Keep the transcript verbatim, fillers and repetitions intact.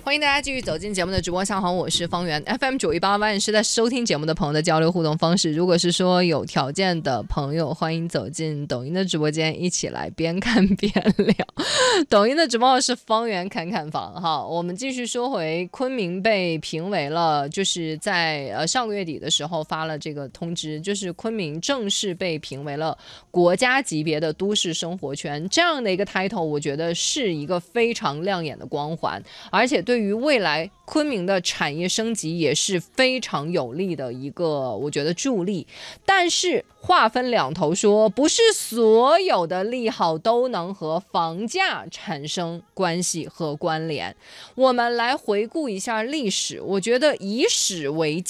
欢迎大家继续走进节目的直播上，好，我是方圆 F M 九一八万是在收听节目的朋友的交流互动方式。如果是说有条件的朋友，欢迎走进抖音的直播间，一起来边看边聊。抖音的直播号是方圆侃侃房哈。我们继续说回昆明被评为了，就是在呃上个月底的时候发了这个通知，就是昆明正式被评为了国家级别的都市生活圈，这样的一个 title， 我觉得是一个非常亮眼的光环，而且对于未来昆明的产业升级也是非常有利的一个我觉得助力。但是话分两头说，不是所有的利好都能和房价产生关系和关联。我们来回顾一下历史，我觉得以史为鉴。